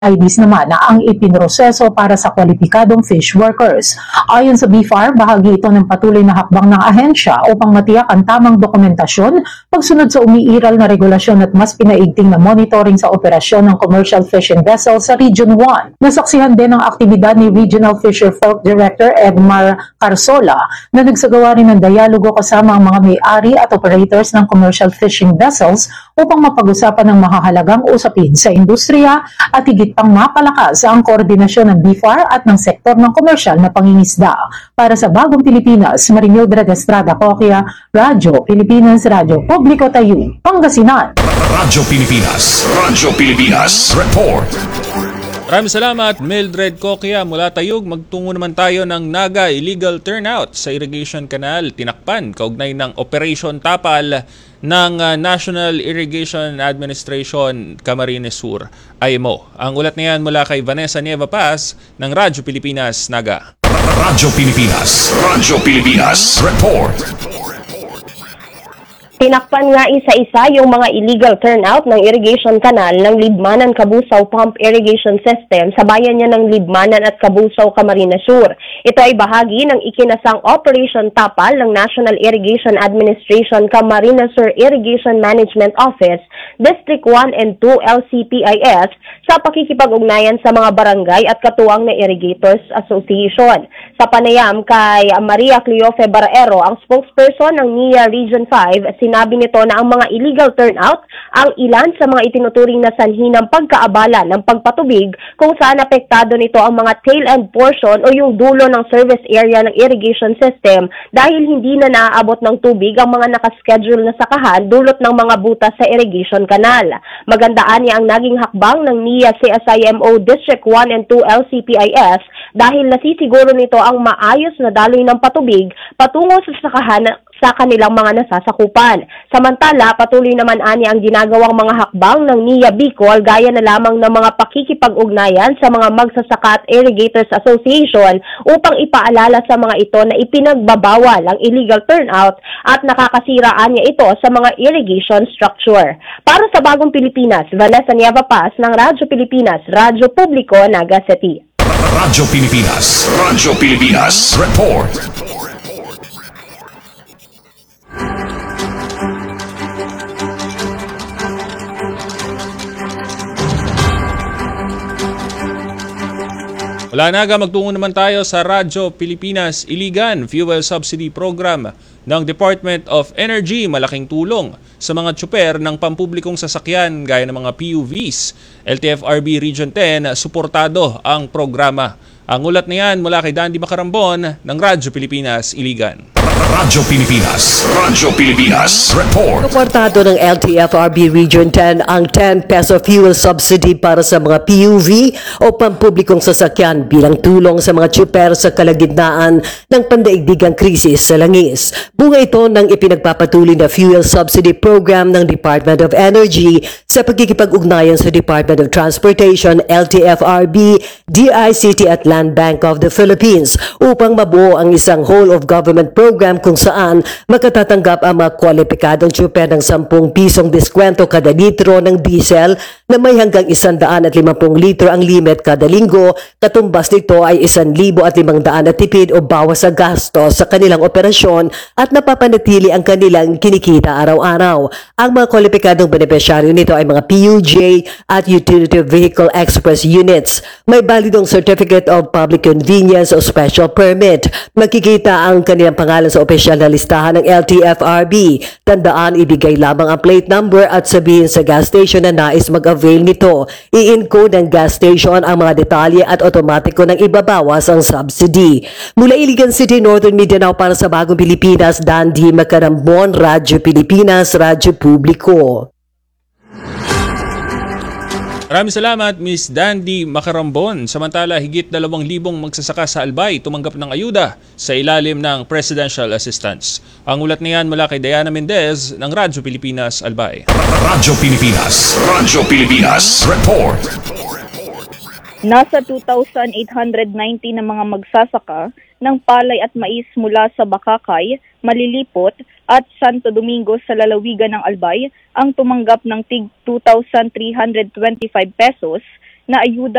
IDs naman na ang ipinroseso para sa kwalipikadong fish workers. Ayon sa BFAR, bahagi ito ng patuloy na hakbang ng ahensya upang matiyak ang tamang dokumentasyon, pagsunod sa umiiral na regulasyon at mas pinaigting na monitoring sa operasyon ng commercial fishing vessels sa Region 1. Nasaksihan din ang aktibidad ni Regional Fisher Folk Director Edmar Carsola na nagsagawa rin ng dialogo kasama ang mga may-ari at operators ng commercial fishing vessels upang mapag-usapan ng mahahalagang usapin sa industriya at higit pang mapalakas ang koordinasyon ng BFAR at ng sektor ng komersyal na pangingisda. Para sa Bagong Pilipinas, Marimildred Estrada Coquia, Radyo Pilipinas, Radyo Publiko Tayo, Pangasinan. Radyo Pilipinas, report. Maraming salamat, Mildred Coquia mula Tayug. Magtungo naman tayo ng Naga illegal turnout sa irrigation canal. Tinakpan kaugnay ng Operation Tapal ng National Irrigation Administration Camarines Sur, IMO. Ang ulat na yan mula kay Vanessa Nieva Paz ng Radyo Pilipinas, Naga. Radyo Pilipinas, report. Tinakpan nga isa-isa yung mga illegal turnout ng irrigation canal ng Libmanan-Kabusaw Pump Irrigation System sa bayan niya ng Libmanan at Kabusaw, Camarines Sur. Ito ay bahagi ng ikinasang Operation Tapal ng National Irrigation Administration Camarines Sur Irrigation Management Office, District 1 and 2 LCPIS sa pakikipag-ugnayan sa mga barangay at katuwang na Irrigators Association. Sa panayam kay Maria Cleofe Barrero, ang spokesperson ng NIA Region 5, sinabi nito na ang mga illegal turnout ang ilan sa mga itinuturing na sanhi ng pagkaabala ng pagpatubig kung saan apektado nito ang mga tail end portion o yung dulo ng service area ng irrigation system dahil hindi na naaabot ng tubig ang mga nakaschedule na sakahan dulot ng mga butas sa irrigation canal. Magandaan niya ang naging hakbang ng NIA CSIMO District 1 and 2 LCPIS dahil nasisiguro nito ang maayos na daloy ng patubig patungo sa sakahan sa kanilang mga nasasakupan. Samantala, patuloy naman ani ang ginagawang mga hakbang ng NIA Bicol gaya na lamang ng mga pakikipag-ugnayan sa mga magsasaka at Irrigators Association upang ipaalala sa mga ito na ipinagbabawal ang illegal turnout at nakakasiraan niya ito sa mga irrigation structure. Para sa Bagong Pilipinas, Vanessa Nieva Paz ng Radyo Pilipinas, Radyo Publiko, Naga City. Radyo Pilipinas, report. Wala Naga, magtungo naman tayo sa Radyo Pilipinas Iligan Fuel Subsidy Program ng Department of Energy. Malaking tulong sa mga tsuper ng pampublikong sasakyan gaya ng mga PUVs. LTFRB Region 10, suportado ang programa. Ang ulat na yan mula kay Dandy Macarambon ng Radyo Pilipinas Iligan. Radyo Pilipinas, report. Suportado ng LTFRB Region 10 ang 10 peso fuel subsidy para sa mga PUV o pampublikong sasakyan bilang tulong sa mga tsuper sa kalagitnaan ng pandaigdigang krisis sa langis. Bunga ito ng ipinagpapatuloy na fuel subsidy program ng Department of Energy sa pagkikipag-ugnayan sa Department of Transportation, LTFRB, DICT at Land Bank of the Philippines upang mabuo ang isang whole-of-government program kung saan makatatanggap ang mga kwalipikadong tsuper ng 10 pisong diskwento kada litro ng diesel na may hanggang 150 litro ang limit kada linggo. Katumbas nito ay 1,500 na tipid o bawas sa gastos sa kanilang operasyon at napapanatili ang kanilang kinikita araw-araw. Ang mga kwalipikadong benepisyaryo nito ay mga PUJ at Utility Vehicle Express Units. May balidong Certificate of Public Convenience o Special Permit. Makikita ang kanilang pangalan sa opisyal na listahan ng LTFRB. Tandaan, ibigay lamang ang plate number at sabihin sa gas station na nais mag-avail nito. I-encode ng gas station ang mga detalye at otomatiko ng ibabawas ang subsidy. Mula Iligan City, Northern Mindanao para sa Bagong Pilipinas, Dandy Macarambon, Radyo Pilipinas, Radyo Publiko. Maraming salamat, Miss Dandy Macarambon. Samantala, higit 2,000 magsasaka sa Albay tumanggap ng ayuda sa ilalim ng Presidential Assistance. Ang ulat na yan mula kay Diana Mendez ng Radyo Pilipinas, Albay. Radyo Pilipinas, report. Nasa 2,890 na mga magsasaka ng palay at mais mula sa Bakakay, Malilipot at Santo Domingo sa lalawigan ng Albay ang tumanggap ng tig 2,325 pesos na ayuda